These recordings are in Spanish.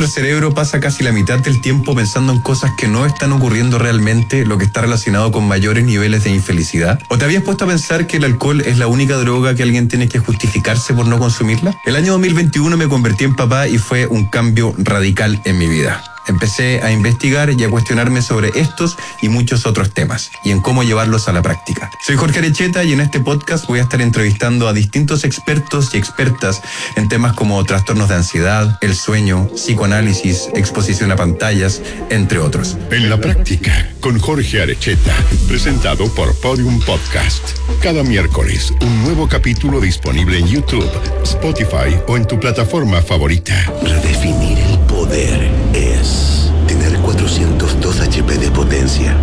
nuestro cerebro pasa casi la mitad del tiempo pensando en cosas que no están ocurriendo realmente, lo que está relacionado con mayores niveles de infelicidad? ¿O te habías puesto a pensar que el alcohol es la única droga que alguien tiene que justificarse por no consumirla? El año 2021 me convertí en papá y fue un cambio radical en mi vida. Empecé a investigar y a cuestionarme sobre estos y muchos otros temas y en cómo llevarlos a la práctica. Soy Jorge Arecheta y en este podcast voy a estar entrevistando a distintos expertos y expertas en temas como trastornos de ansiedad, el sueño, psicoanálisis, exposición a pantallas, entre otros. En la práctica, con Jorge Arecheta, presentado por Podium Podcast. Cada miércoles, un nuevo capítulo disponible en YouTube, Spotify o en tu plataforma favorita. Redefinir el poder es tener 402 HP de potencia,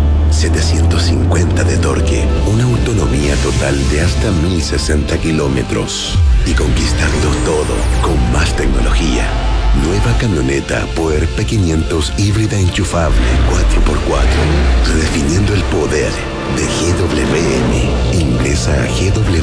750 de torque, una autonomía total de hasta 1060 kilómetros y conquistarlo todo con más tecnología. Nueva camioneta Puer P500 híbrida enchufable 4x4. Redefiniendo el poder de GWM. Ingresa a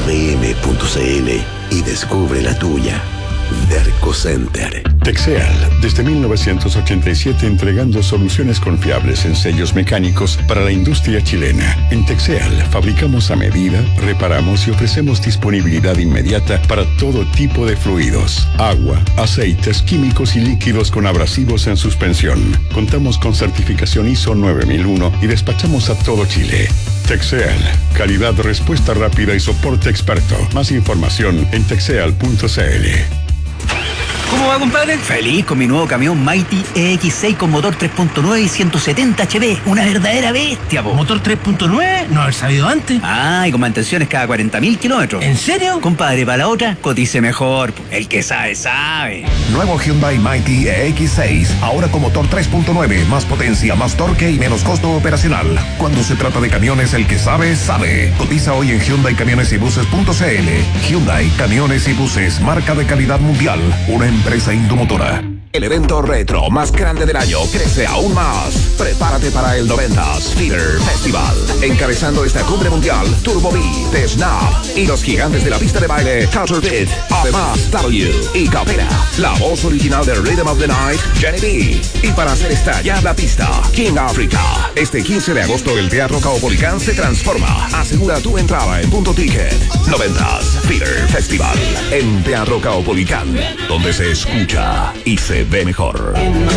gwm.cl y descubre la tuya. Derco Center. Texeal, desde 1987 entregando soluciones confiables en sellos mecánicos para la industria chilena. En Texeal fabricamos a medida, reparamos y ofrecemos disponibilidad inmediata para todo tipo de fluidos, agua, aceites, químicos y líquidos con abrasivos en suspensión. Contamos con certificación ISO 9001 y despachamos a todo Chile. Texeal, calidad, respuesta rápida y soporte experto. Más información en texeal.cl. ¿Cómo va, compadre? Feliz con mi nuevo camión Mighty EX6 con motor 3.9 y 170 HP. Una verdadera bestia, po. ¿Motor 3.9? No haber sabido antes. Ah, y con mantenciones cada 40.000 kilómetros. ¿En serio? Compadre, para la otra, cotice mejor. El que sabe, sabe. Nuevo Hyundai Mighty EX6. Ahora con motor 3.9. Más potencia, más torque y menos costo operacional. Cuando se trata de camiones, el que sabe, sabe. Cotiza hoy en HyundaiCamionesYbuses.cl. Hyundai Camiones y Buses. Marca de calidad mundial. Una empresa Indomotora. El evento retro más grande del año crece aún más. Prepárate para el 90s Feeder Festival. Encabezando esta cumbre mundial, Turbo B, The Snap y los gigantes de la pista de baile, Culture Beat. Además, W y Capela, la voz original de Rhythm of the Night, Jenny B. Y para hacer estallar la pista, King Africa. Este 15 de agosto el Teatro Caupolicán se transforma. Asegura tu entrada en Punto Ticket. 90s Feeder Festival en Teatro Caupolicán, donde se escucha y se ve mejor.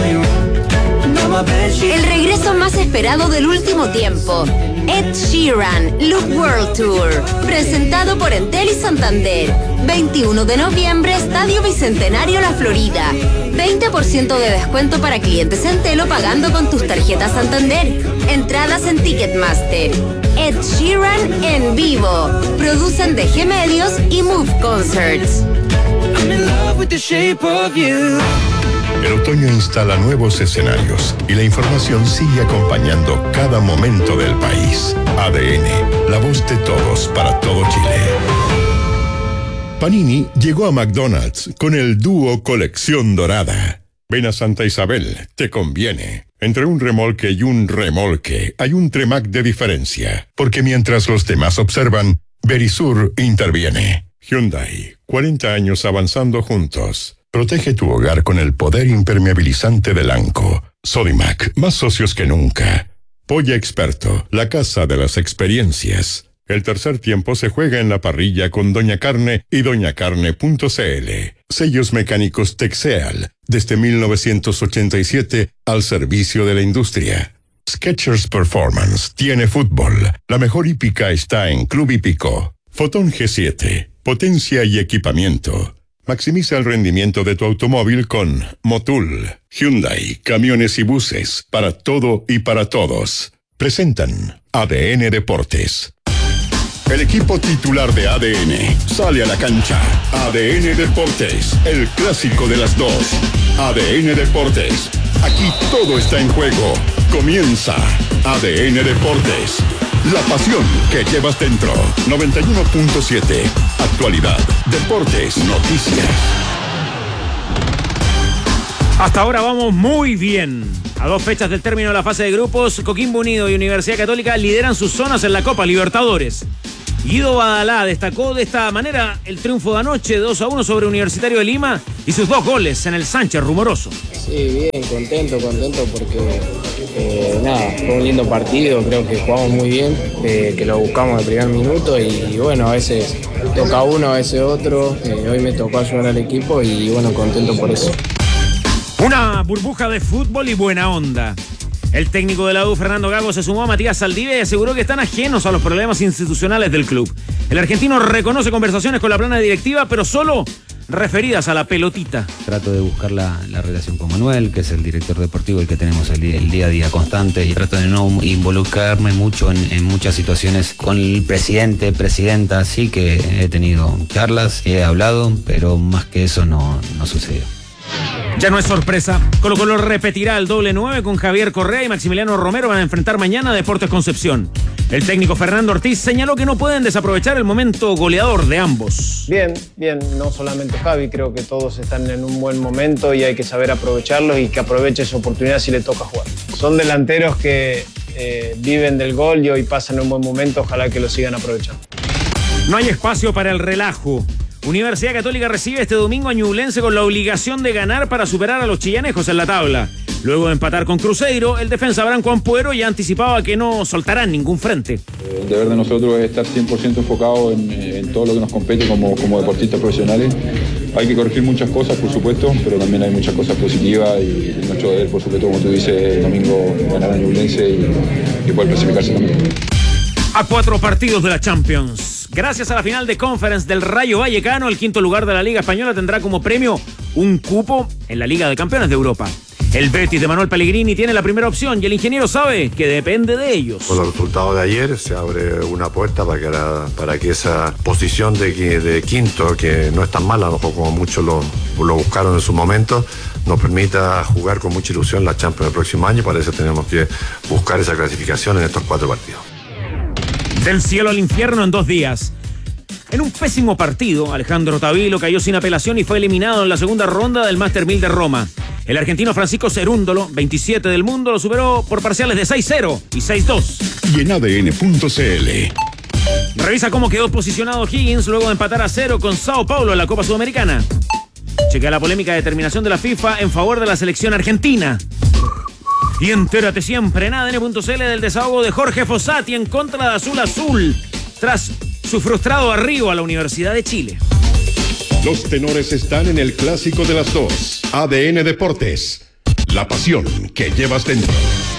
El regreso más esperado del último tiempo. Ed Sheeran, Look World Tour. Presentado por Entel y Santander. 21 de noviembre, Estadio Bicentenario La Florida. 20% de descuento para clientes Entel o pagando con tus tarjetas Santander. Entradas en Ticketmaster. Ed Sheeran en vivo. Producen DG Medios y Move Concerts. I'm in love with the shape of you. El otoño instala nuevos escenarios y la información sigue acompañando cada momento del país. ADN, la voz de todos para todo Chile. Panini llegó a McDonald's con el dúo Colección Dorada. Ven a Santa Isabel, te conviene. Entre un remolque y un remolque hay un Tremac de diferencia, porque mientras los demás observan, Verisur interviene. Hyundai, 40 años avanzando juntos. Protege tu hogar con el poder impermeabilizante del ANCO. Sodimac, más socios que nunca. Polla Experto, la casa de las experiencias. El tercer tiempo se juega en la parrilla con Doña Carne y doñacarne.cl. Sellos mecánicos Texeal, desde 1987 al servicio de la industria. Skechers Performance tiene fútbol. La mejor hípica está en Club Hípico. Fotón G7, potencia y equipamiento. Maximiza el rendimiento de tu automóvil con Motul. Hyundai, camiones y buses, para todo y para todos. Presentan ADN Deportes. El equipo titular de ADN sale a la cancha. ADN Deportes, el clásico de las dos. ADN Deportes, aquí todo está en juego. Comienza ADN Deportes. La pasión que llevas dentro. 91.7. Actualidad, deportes, noticias. Hasta ahora vamos muy bien. A 2 fechas del término de la fase de grupos, Coquimbo Unido y Universidad Católica lideran sus zonas en la Copa Libertadores. Guido Badalá destacó de esta manera el triunfo de anoche 2-1 sobre Universitario de Lima y sus 2 goles en el Sánchez Rumoroso. Sí, bien, contento porque fue un lindo partido, creo que jugamos muy bien, que lo buscamos de primer minuto y bueno, a veces toca uno, a veces otro, hoy me tocó ayudar al equipo y bueno, contento por eso. Una burbuja de fútbol y buena onda. El técnico de la U, Fernando Gago, se sumó a Matías Saldivia y aseguró que están ajenos a los problemas institucionales del club. El argentino reconoce conversaciones con la plana directiva, pero solo referidas a la pelotita. Trato de buscar la relación con Manuel, que es el director deportivo, el que tenemos el día a día constante, y trato de no involucrarme mucho en muchas situaciones con el presidente, presidenta. Sí que he tenido charlas, he hablado, pero más que eso no sucedió. Ya no es sorpresa. Colo-Colo repetirá el doble 9 con Javier Correa y Maximiliano Romero. Van a enfrentar mañana a Deportes Concepción. El técnico Fernando Ortiz señaló que no pueden desaprovechar el momento goleador de ambos. Bien, no solamente Javi, creo que todos están en un buen momento y hay que saber aprovecharlos y que aproveche esa oportunidad si le toca jugar. Son delanteros que viven del gol y hoy pasan un buen momento, ojalá que lo sigan aprovechando. No hay espacio para el relajo. Universidad Católica recibe este domingo a Ñublense con la obligación de ganar para superar a los chillanejos en la tabla. Luego de empatar con Cruzeiro, el defensa Branco Ampuero ya anticipaba que no soltarán ningún frente. El deber de nosotros es estar 100% enfocado en todo lo que nos compete como deportistas profesionales. Hay que corregir muchas cosas, por supuesto, pero también hay muchas cosas positivas y nuestro deber, por supuesto, como tú dices, el domingo ganar a Ñublense y poder clasificarse también. A 4 partidos de la Champions. Gracias a la final de Conference del Rayo Vallecano, el 5º lugar de la Liga Española tendrá como premio un cupo en la Liga de Campeones de Europa. El Betis de Manuel Pellegrini tiene la primera opción y el ingeniero sabe que depende de ellos. Con los resultados de ayer se abre una puerta para que esa posición de quinto, que no es tan mala, a lo mejor como muchos lo buscaron en su momento, nos permita jugar con mucha ilusión la Champions el próximo año. Para eso tenemos que buscar esa clasificación en estos 4 partidos. Del cielo al infierno en 2 días. En un pésimo partido, Alejandro Tavilo cayó sin apelación y fue eliminado en la segunda ronda del Master 1000 de Roma. El argentino Francisco Cerúndolo, 27 del mundo, lo superó por parciales de 6-0 y 6-2. Y en ADN.cl. Revisa cómo quedó posicionado Higgins luego de empatar a 0 con Sao Paulo en la Copa Sudamericana. Chequea la polémica determinación de la FIFA en favor de la selección argentina. Y entérate siempre en ADN.cl del desahogo de Jorge Fossati en contra de Azul Azul tras su frustrado arribo a la Universidad de Chile. Los tenores están en el clásico de las 2. ADN Deportes. La pasión que llevas dentro.